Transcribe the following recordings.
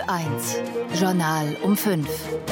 Radio 1, Journal um 5.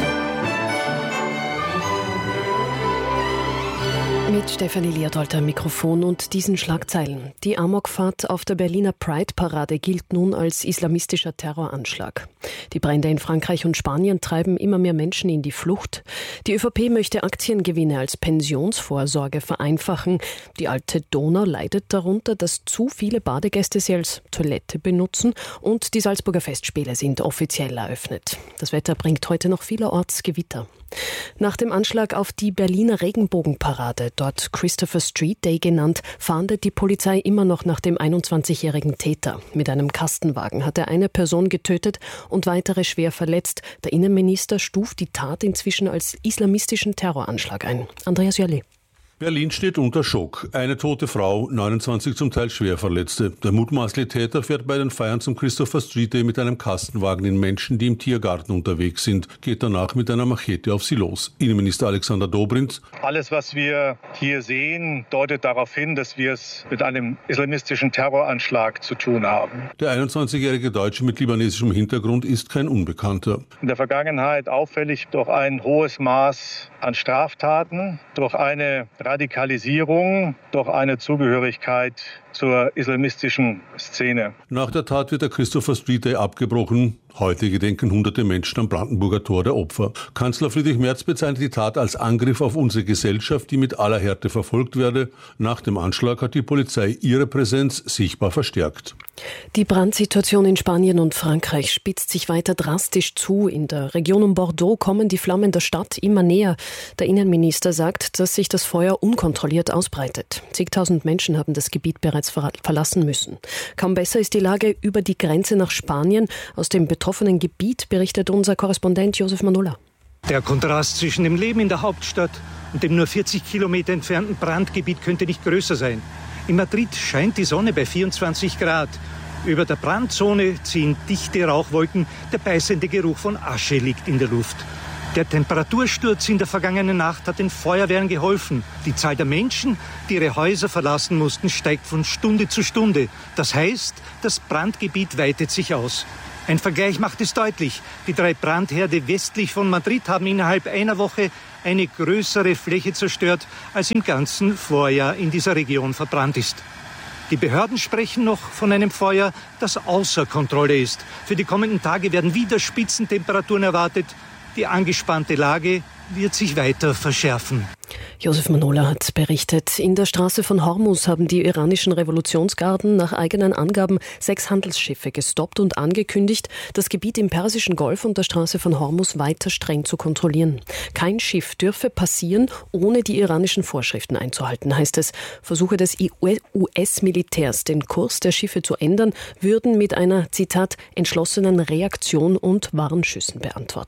Mit Stefanie Leodolter am Mikrofon und diesen Schlagzeilen. Die Amokfahrt auf der Berliner Pride-Parade gilt nun als islamistischer Terroranschlag. Die Brände in Frankreich und Spanien treiben immer mehr Menschen in die Flucht. Die ÖVP möchte Aktiengewinne als Pensionsvorsorge vereinfachen. Die alte Donau leidet darunter, dass zu viele Badegäste sie als Toilette benutzen, und die Salzburger Festspiele sind offiziell eröffnet. Das Wetter bringt heute noch vielerorts Gewitter. Nach dem Anschlag auf die Berliner Regenbogenparade, dort Christopher Street Day genannt, fahndet die Polizei immer noch nach dem 21-jährigen Täter. Mit einem Kastenwagen hat er eine Person getötet und weitere schwer verletzt. Der Innenminister stuft die Tat inzwischen als islamistischen Terroranschlag ein. Andreas Jörli. Berlin steht unter Schock. Eine tote Frau, 29 zum Teil schwer Verletzte. Der mutmaßliche Täter fährt bei den Feiern zum Christopher Street Day mit einem Kastenwagen in Menschen, die im Tiergarten unterwegs sind, geht danach mit einer Machete auf sie los. Innenminister Alexander Dobrindt. Alles, was wir hier sehen, deutet darauf hin, dass wir es mit einem islamistischen Terroranschlag zu tun haben. Der 21-jährige Deutsche mit libanesischem Hintergrund ist kein Unbekannter. In der Vergangenheit auffällig durch ein hohes Maß an Straftaten, durch eine Radikalisierung, durch eine Zugehörigkeit zur islamistischen Szene. Nach der Tat wird der Christopher Street Day abgebrochen. Heute gedenken hunderte Menschen am Brandenburger Tor der Opfer. Kanzler Friedrich Merz bezeichnet die Tat als Angriff auf unsere Gesellschaft, die mit aller Härte verfolgt werde. Nach dem Anschlag hat die Polizei ihre Präsenz sichtbar verstärkt. Die Brandsituation in Spanien und Frankreich spitzt sich weiter drastisch zu. In der Region um Bordeaux kommen die Flammen der Stadt immer näher. Der Innenminister sagt, dass sich das Feuer unkontrolliert ausbreitet. Zigtausend Menschen haben das Gebiet bereits verlassen müssen. Kaum besser ist die Lage über die Grenze nach Spanien. Aus dem betroffenen Gebiet berichtet unser Korrespondent Josef Manola. Der Kontrast zwischen dem Leben in der Hauptstadt und dem nur 40 Kilometer entfernten Brandgebiet könnte nicht größer sein. In Madrid scheint die Sonne bei 24 Grad. Über der Brandzone ziehen dichte Rauchwolken, der beißende Geruch von Asche liegt in der Luft. Der Temperatursturz in der vergangenen Nacht hat den Feuerwehren geholfen. Die Zahl der Menschen, die ihre Häuser verlassen mussten, steigt von Stunde zu Stunde. Das heißt, das Brandgebiet weitet sich aus. Ein Vergleich macht es deutlich. Die 3 Brandherde westlich von Madrid haben innerhalb einer Woche eine größere Fläche zerstört, als im ganzen Vorjahr in dieser Region verbrannt ist. Die Behörden sprechen noch von einem Feuer, das außer Kontrolle ist. Für die kommenden Tage werden wieder Spitzentemperaturen erwartet. Die angespannte Lage wird sich weiter verschärfen. Josef Manola hat berichtet. In der Straße von Hormuz haben die iranischen Revolutionsgarden nach eigenen Angaben 6 Handelsschiffe gestoppt und angekündigt, das Gebiet im Persischen Golf und der Straße von Hormuz weiter streng zu kontrollieren. Kein Schiff dürfe passieren, ohne die iranischen Vorschriften einzuhalten, heißt es. Versuche des US-Militärs, den Kurs der Schiffe zu ändern, würden mit einer, Zitat, entschlossenen Reaktion und Warnschüssen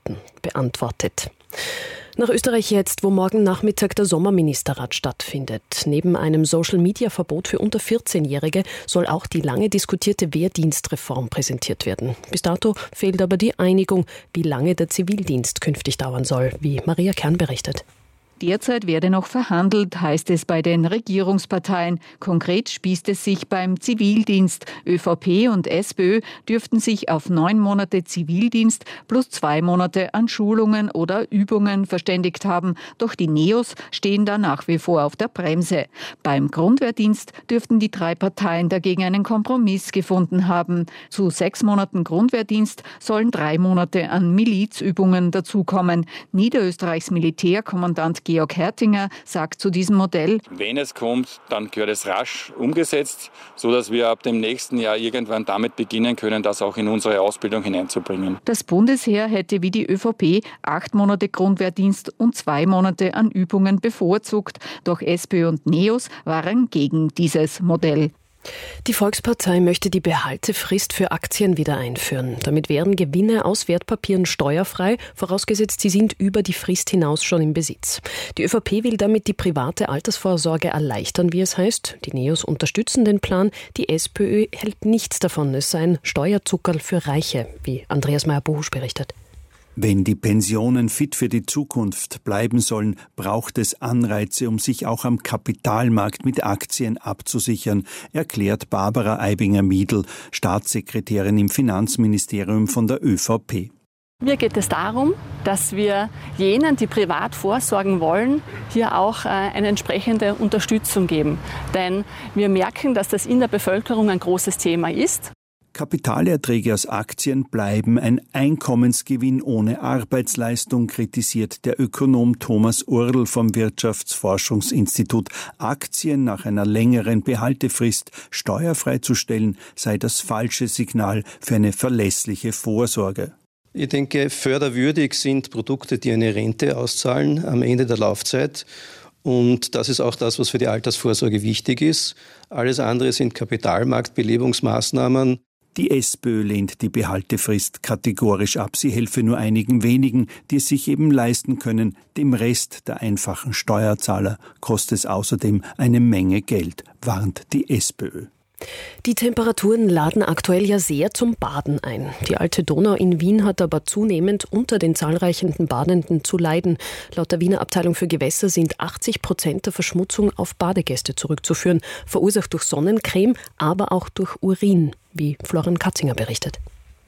beantwortet. Nach Österreich jetzt, wo morgen Nachmittag der Sommerministerrat stattfindet. Neben einem Social-Media-Verbot für unter 14-Jährige soll auch die lange diskutierte Wehrdienstreform präsentiert werden. Bis dato fehlt aber die Einigung, wie lange der Zivildienst künftig dauern soll, wie Maria Kern berichtet. Derzeit werde noch verhandelt, heißt es bei den Regierungsparteien. Konkret spießt es sich beim Zivildienst. ÖVP und SPÖ dürften sich auf 9 Monate Zivildienst plus 2 Monate an Schulungen oder Übungen verständigt haben. Doch die Neos stehen da nach wie vor auf der Bremse. Beim Grundwehrdienst dürften die 3 Parteien dagegen einen Kompromiss gefunden haben. Zu 6 Monaten Grundwehrdienst sollen 3 Monate an Milizübungen dazukommen. Niederösterreichs Militärkommandant Georg Hertinger sagt zu diesem Modell: Wenn es kommt, dann gehört es rasch umgesetzt, sodass wir ab dem nächsten Jahr irgendwann damit beginnen können, das auch in unsere Ausbildung hineinzubringen. Das Bundesheer hätte wie die ÖVP 8 Monate Grundwehrdienst und 2 Monate an Übungen bevorzugt. Doch SPÖ und Neos waren gegen dieses Modell. Die Volkspartei möchte die Behaltefrist für Aktien wieder einführen. Damit wären Gewinne aus Wertpapieren steuerfrei, vorausgesetzt sie sind über die Frist hinaus schon im Besitz. Die ÖVP will damit die private Altersvorsorge erleichtern, wie es heißt. Die Neos unterstützen den Plan. Die SPÖ hält nichts davon. Es sei ein Steuerzuckerl für Reiche, wie Andreas Meyer-Bohusch berichtet. Wenn die Pensionen fit für die Zukunft bleiben sollen, braucht es Anreize, um sich auch am Kapitalmarkt mit Aktien abzusichern, erklärt Barbara Aibinger-Miedl, Staatssekretärin im Finanzministerium von der ÖVP. Mir geht es darum, dass wir jenen, die privat vorsorgen wollen, hier auch eine entsprechende Unterstützung geben. Denn wir merken, dass das in der Bevölkerung ein großes Thema ist. Kapitalerträge aus Aktien bleiben ein Einkommensgewinn ohne Arbeitsleistung, kritisiert der Ökonom Thomas Url vom Wirtschaftsforschungsinstitut. Aktien nach einer längeren Behaltefrist steuerfrei zu stellen, sei das falsche Signal für eine verlässliche Vorsorge. Ich denke, förderwürdig sind Produkte, die eine Rente auszahlen am Ende der Laufzeit. Und das ist auch das, was für die Altersvorsorge wichtig ist. Alles andere sind Kapitalmarktbelebungsmaßnahmen. Die SPÖ lehnt die Behaltefrist kategorisch ab. Sie helfe nur einigen wenigen, die es sich eben leisten können. Dem Rest der einfachen Steuerzahler kostet es außerdem eine Menge Geld, warnt die SPÖ. Die Temperaturen laden aktuell ja sehr zum Baden ein. Die alte Donau in Wien hat aber zunehmend unter den zahlreichen Badenden zu leiden. Laut der Wiener Abteilung für Gewässer sind 80% der Verschmutzung auf Badegäste zurückzuführen, verursacht durch Sonnencreme, aber auch durch Urin, wie Florian Katzinger berichtet.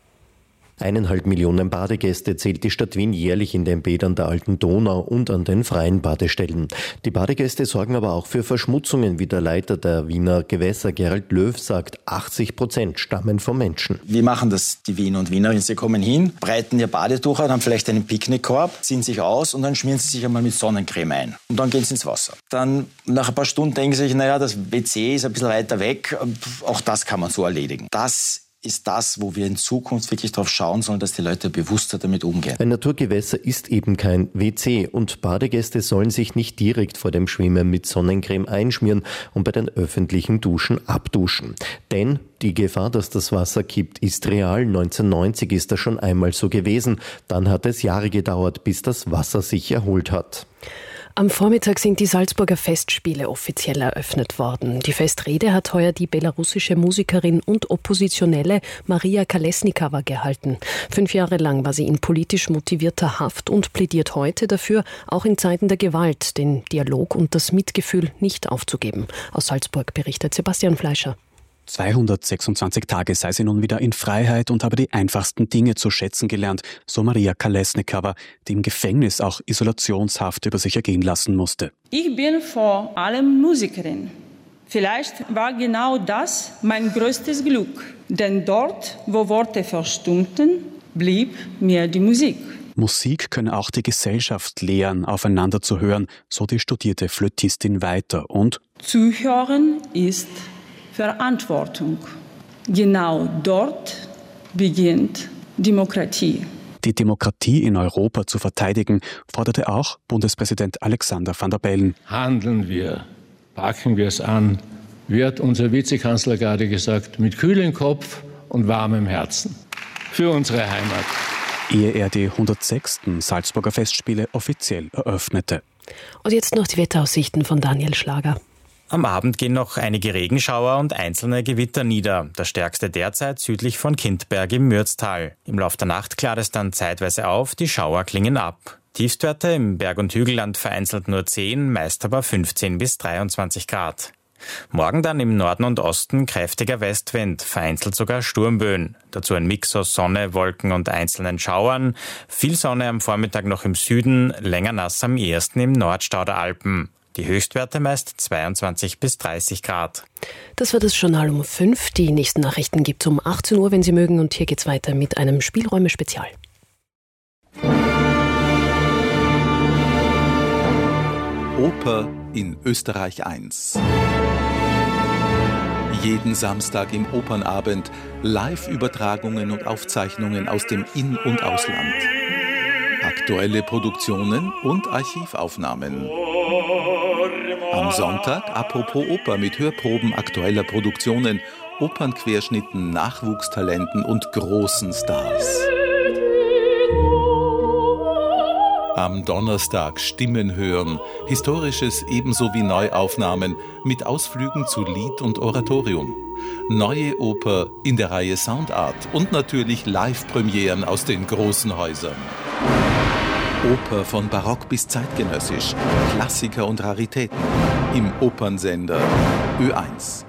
1,5 Millionen Badegäste zählt die Stadt Wien jährlich in den Bädern der alten Donau und an den freien Badestellen. Die Badegäste sorgen aber auch für Verschmutzungen, wie der Leiter der Wiener Gewässer Gerald Löw sagt. 80% stammen vom Menschen. Wie machen das die Wiener und Wienerinnen? Sie kommen hin, breiten ihr Badetuch an, haben vielleicht einen Picknickkorb, ziehen sich aus und dann schmieren sie sich einmal mit Sonnencreme ein. Und dann gehen sie ins Wasser. Dann nach ein paar Stunden denken sie sich, das WC ist ein bisschen weiter weg. Auch das kann man so erledigen. Das ist das, wo wir in Zukunft wirklich darauf schauen sollen, dass die Leute bewusster damit umgehen. Ein Naturgewässer ist eben kein WC und Badegäste sollen sich nicht direkt vor dem Schwimmen mit Sonnencreme einschmieren und bei den öffentlichen Duschen abduschen. Denn die Gefahr, dass das Wasser kippt, ist real. 1990 ist das schon einmal so gewesen. Dann hat es Jahre gedauert, bis das Wasser sich erholt hat. Am Vormittag sind die Salzburger Festspiele offiziell eröffnet worden. Die Festrede hat heuer die belarussische Musikerin und Oppositionelle Maria Kolesnikava gehalten. 5 Jahre lang war sie in politisch motivierter Haft und plädiert heute dafür, auch in Zeiten der Gewalt den Dialog und das Mitgefühl nicht aufzugeben. Aus Salzburg berichtet Sebastian Fleischer. 226 Tage sei sie nun wieder in Freiheit und habe die einfachsten Dinge zu schätzen gelernt, so Maria Kolesnikava, die im Gefängnis auch Isolationshaft über sich ergehen lassen musste. Ich bin vor allem Musikerin. Vielleicht war genau das mein größtes Glück, denn dort, wo Worte verstummten, blieb mir die Musik. Musik könne auch die Gesellschaft lehren, aufeinander zu hören, so die studierte Flötistin weiter. Und Zuhören ist Verantwortung. Genau dort beginnt Demokratie. Die Demokratie in Europa zu verteidigen, forderte auch Bundespräsident Alexander Van der Bellen. Handeln wir, packen wir es an, wie hat unser Vizekanzler gerade gesagt, mit kühlem Kopf und warmem Herzen für unsere Heimat. Ehe er die 106. Salzburger Festspiele offiziell eröffnete. Und jetzt noch die Wetteraussichten von Daniel Schlager. Am Abend gehen noch einige Regenschauer und einzelne Gewitter nieder. Das stärkste derzeit südlich von Kindberg im Mürztal. Im Lauf der Nacht klart es dann zeitweise auf, die Schauer klingen ab. Tiefstwerte im Berg- und Hügelland vereinzelt nur 10, meist aber 15 bis 23 Grad. Morgen dann im Norden und Osten kräftiger Westwind, vereinzelt sogar Sturmböen. Dazu ein Mix aus Sonne, Wolken und einzelnen Schauern. Viel Sonne am Vormittag noch im Süden, länger nass am ehesten im Nordstau der Alpen. Die Höchstwerte meist 22 bis 30 Grad. Das war das Journal um 5. Die nächsten Nachrichten gibt es um 18 Uhr, wenn Sie mögen. Und hier geht's weiter mit einem Spielräume-Spezial. Oper in Österreich 1. Jeden Samstag im Opernabend Live-Übertragungen und Aufzeichnungen aus dem In- und Ausland. Aktuelle Produktionen und Archivaufnahmen. Am Sonntag Apropos Oper mit Hörproben aktueller Produktionen, Opernquerschnitten, Nachwuchstalenten und großen Stars. Am Donnerstag Stimmen hören, Historisches ebenso wie Neuaufnahmen mit Ausflügen zu Lied und Oratorium. neue Oper in der Reihe Soundart und natürlich Live-Premieren aus den großen Häusern. Oper von Barock bis zeitgenössisch, Klassiker und Raritäten im Opernsender Ö1.